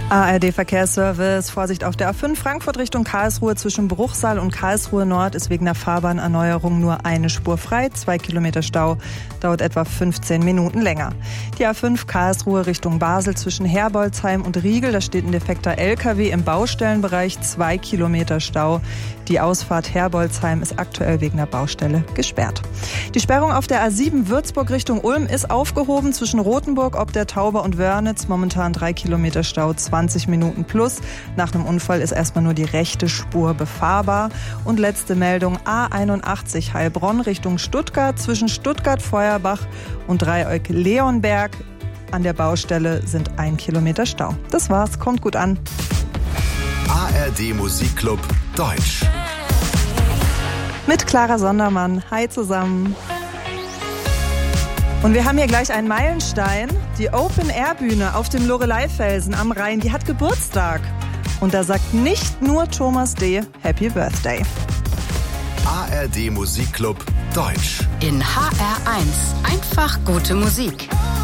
ARD Verkehrsservice. Vorsicht auf der A5 Frankfurt Richtung Karlsruhe zwischen Bruchsal und Karlsruhe Nord ist wegen der Fahrbahnerneuerung nur eine Spur frei. 2 Kilometer Stau, dauert etwa 15 Minuten länger. Die A5 Karlsruhe Richtung Basel zwischen Herbolzheim und Riegel, da steht ein defekter LKW im Baustellenbereich, 2 Kilometer Stau. Die Ausfahrt Herbolzheim ist aktuell wegen der Baustelle gesperrt. Die Sperrung auf der A7 Würzburg Richtung Ulm ist aufgehoben zwischen Rothenburg ob der Tauber und Wörnitz. Momentan 3 Kilometer Stau, 20 Minuten plus. Nach einem Unfall ist erstmal nur die rechte Spur befahrbar. Und letzte Meldung, A81 Heilbronn Richtung Stuttgart zwischen Stuttgart-Feuerbach und Dreieck-Leonberg. An der Baustelle sind 1 Kilometer Stau. Das war's, kommt gut an. ARD Musikclub Deutsch. Mit Clara Sondermann. Hi zusammen. Und wir haben hier gleich einen Meilenstein. Die Open-Air-Bühne auf dem Loreleyfelsen am Rhein, die hat Geburtstag. Und da sagt nicht nur Thomas D. Happy Birthday. ARD Musikclub Deutsch. In HR1 einfach gute Musik.